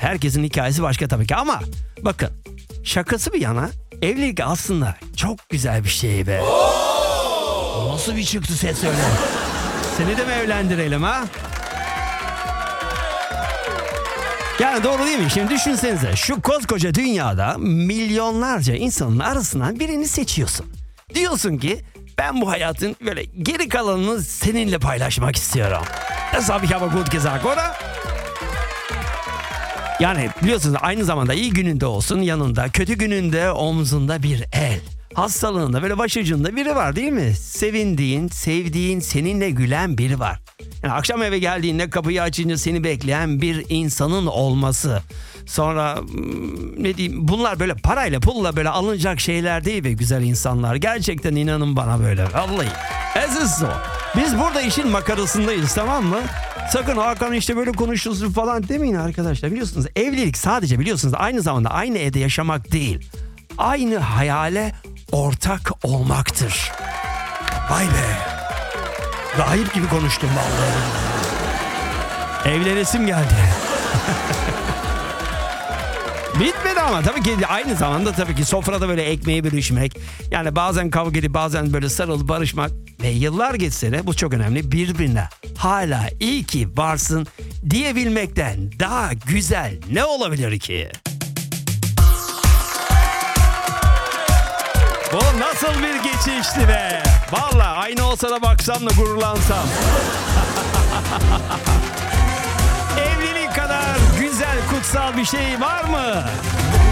Herkesin hikayesi başka tabii ki ama bakın şakası bir yana evlilik aslında çok güzel bir şey be. Nasıl bir çıktı ses öyle? Seni de mi evlendirelim ha? Yani doğru değil mi? Şimdi düşünsenize şu koskoca dünyada milyonlarca insanın arasından birini seçiyorsun. Diyorsun ki ben bu hayatın böyle geri kalanını seninle paylaşmak istiyorum. Das habe ich aber gut gesagt, oder? Yani biliyorsunuz aynı zamanda iyi gününde olsun yanında, kötü gününde omzunda bir el. Hastalığında böyle başucunda biri var değil mi? Sevindiğin, sevdiğin, seninle gülen biri var. Yani akşam eve geldiğinde kapıyı açınca seni bekleyen bir insanın olması. Sonra ne diyeyim bunlar böyle parayla pulla böyle alınacak şeyler değil be güzel insanlar. Gerçekten inanın bana böyle vallahi. Es ist so. Biz burada işin makarasındayız tamam mı? Sakın Hakan işte böyle konuşuyorsun falan demeyin arkadaşlar. Biliyorsunuz evlilik sadece biliyorsunuz aynı zamanda aynı evde yaşamak değil. Aynı hayale ortak olmaktır. Vay be. Rahip gibi konuştum vallahi. Evlenesim geldi. Bitmedi ama tabii ki aynı zamanda tabii ki sofrada böyle ekmeği bölüşmek. Yani bazen kavga edip bazen böyle sarılıp barışmak. Ve yıllar geçse de bu çok önemli birbirine hala iyi ki varsın diyebilmekten daha güzel ne olabilir ki? Bu nasıl bir geçişti be? Vallahi aynı olsa da baksam da gururlansam. Evlilik kadar güzel kutsal bir şey var mı?